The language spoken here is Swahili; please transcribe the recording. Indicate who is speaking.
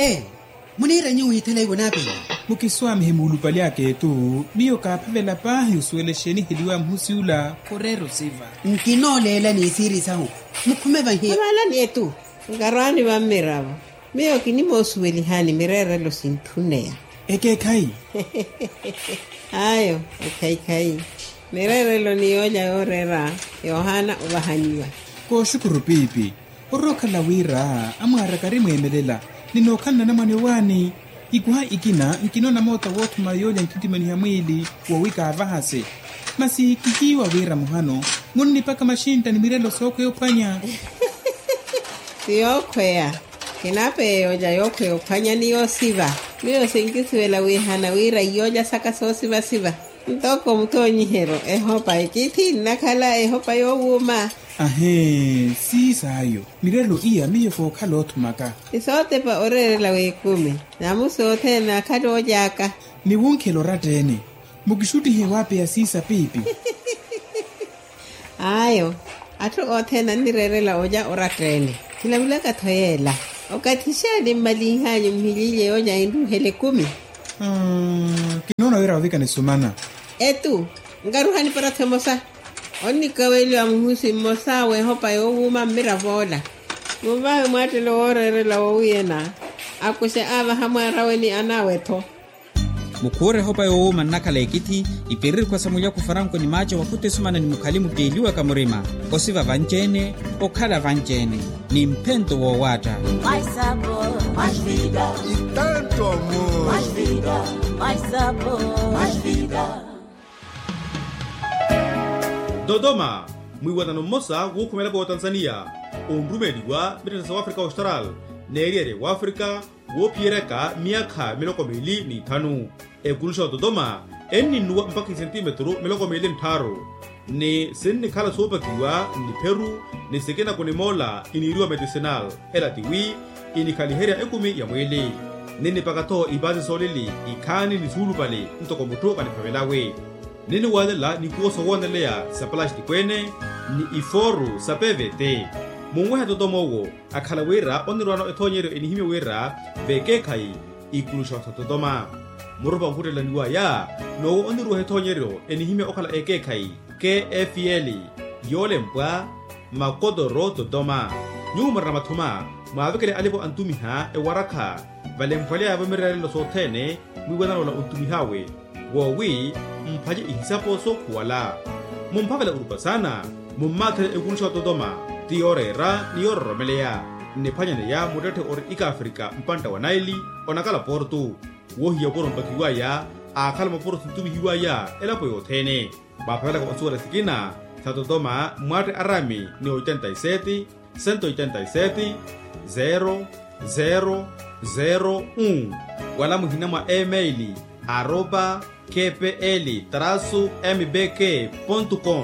Speaker 1: munira nyu hitela ibona pe
Speaker 2: mukiswami hemulupali yake tu niyo kaphavela pahi usuelesheni hiliwa mhusiula korero siva
Speaker 1: nkinolela ni siri sahu mukhume banhe
Speaker 3: abala ni etu ngarani ba mirabo miyo kinimo usueli hani mirere lo sintunea
Speaker 2: eke kai
Speaker 3: ayo kai mirere lo ni oja orera Yohana ubahaniwa
Speaker 2: ko shukuru pipi oroka lawira amara karimu emelela ninokana na mwane wani ikuha ikina nkinona mota wotu mayoja nkitimani ya mwili wawika avahase masi kikiwa wira muhano nguni paka mashinta ni mirelo soko yopanya
Speaker 3: siyokwea kinape yoja yokwe yopanya ni yosiva miyo sinkisiwela wihana wira yoja saka sosiva siva ntoko mtonyihero ehopa ikiti nakala ehopa yowuma
Speaker 2: ahe sisayo mirelo iya miyo fokhala othumaka
Speaker 3: isote pa orerela wekumi namusote na kado jaka
Speaker 2: ni wunkelo ratene mukishuti hewape ya sisa pipi
Speaker 3: ayo atu othena nirerela oja oratene kilabula kathoyela okatishani malihanyo mhilile oja indu hele 10
Speaker 2: kinona wera odhika ni sumana
Speaker 3: etu ngaruhani para themosa onni kaweli wa muhusi mosa we hopa yowuma miravola mubahe mwatelo orerela wuyena akuse ava hamara weni anawetho
Speaker 4: mukure hopa yowuma nakala ekiti ipirir kwa samulia kufaranko ni macho wakute sumana ni mukalimu teliwa kamurima osiva vanjene okhala vanjene ni mpento wo wata
Speaker 5: mais sabor, mais vida
Speaker 6: e tanto amor,
Speaker 5: mais vida, mais sabor, mais vida.
Speaker 7: Dodoma mwiwatano mmosa wukhumela wa Tanzania onrumeliwa British South Africa Austral neeriere wa Africa wopiereka miaka 25 ekulusha Dodoma enninuwa mpaka sentimetro 23 ni sinni khala sopakiwa ni Peru ni sekena kunimola iniriwa medicinal elatiwi inikaliheria ekumi ya mwili nini pakato ibazi solili ikani ni sulupali ntoko mutoka ni pavelawe nini walela ni kuoso wanelea sa plastic kwene ni iforu sa PVT mungweha Dodomowo akhala wera onirwano ethonyero enihime wera bekekai ikulusha Dodoma murupa hurela niwa ya no onirwa ethonyero enihime okhala ekekai KFL yolempwa makodoro Dodoma nyumara mathuma maavekele alipo antumiha ewaraka valempwale avamirelo sothene mwiwanano la untumihawe wowi mphaje ihisapo sokuwala mumphavela urupasana mummathele ekulusha Dodoma tiyorera niyororomeleya niphanyane ya mutete ori ika Afrika mpanta wa Naili onakala portu wohiya porompakiwaya akhala maporotu ntumihiwaya elapo yothene baphavela kwa masuwala sikina sa Dodoma mwate arami ni 87 187 0001 wala muhina mwa emaili @kpl-mbk.com